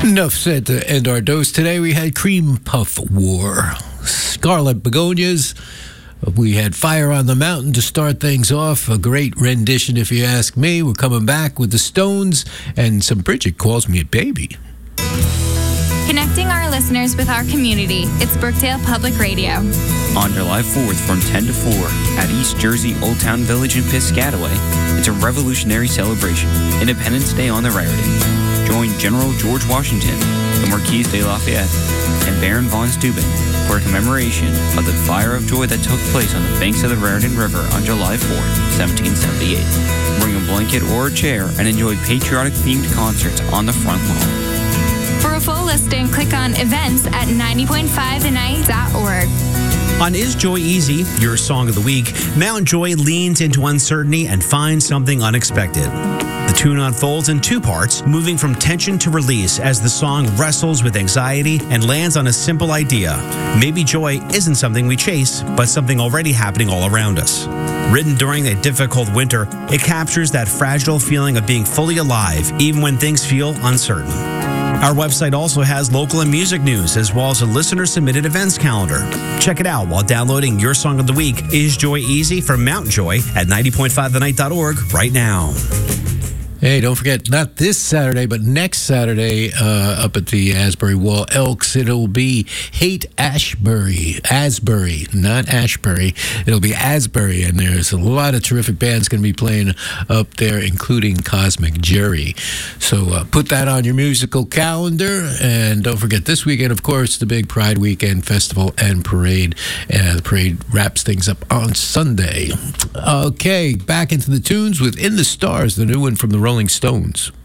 Enough said to end our dose today. We had Cream Puff War, Scarlet Begonias. We had Fire on the Mountain to start things off. A great rendition, if you ask me. We're coming back with the Stones and some Bridget Calls Me a Baby. Connecting our listeners with our community. It's Brookdale Public Radio. On July 4th from 10 to 4 at East Jersey Old Town Village in Piscataway, it's a revolutionary celebration. Independence Day on the Raritan. Join General George Washington, the Marquis de Lafayette, and Baron von Steuben for a commemoration of the Fire of Joy that took place on the banks of the Raritan River on July 4th, 1778. Bring a blanket or a chair and enjoy patriotic-themed concerts on the front lawn. For a full listing, click on events at 90.5thenight.org. On Is Joy Easy, your song of the week, Mount Joy leans into uncertainty and finds something unexpected. The tune unfolds in two parts, moving from tension to release as the song wrestles with anxiety and lands on a simple idea. Maybe joy isn't something we chase, but something already happening all around us. Written during a difficult winter, it captures that fragile feeling of being fully alive, even when things feel uncertain. Our website also has local and music news, as well as a listener-submitted events calendar. Check it out while downloading your song of the week, Is Joy Easy, from Mount Joy at 90.5thenight.org right now. Hey, don't forget, not this Saturday, but next Saturday up at the Asbury Wall Elks, it'll be Hate Asbury, not Ashbury. It'll be Asbury, and there's a lot of terrific bands going to be playing up there, including Cosmic Jerry. So put that on your musical calendar, and don't forget this weekend, of course, the big Pride Weekend Festival and Parade. The parade wraps things up on Sunday. Okay, back into the tunes with In the Stars, the new one from the Rolling Stones.